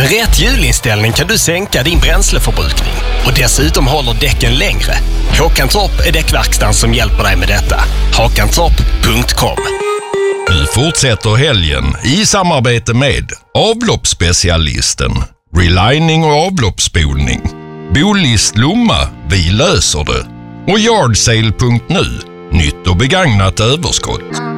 rätt hjulinställning kan du sänka din bränsleförbrukning. Och dessutom håller däcken längre. Håkantorp är däckverkstan som hjälper dig med detta. Håkantorp.com. Nu fortsätter helgen i samarbete med avloppsspecialisten, relining och avloppsspolning, Bolist Lomma, vi löser det, och Yardsale.nu, nytt och begagnat överskott.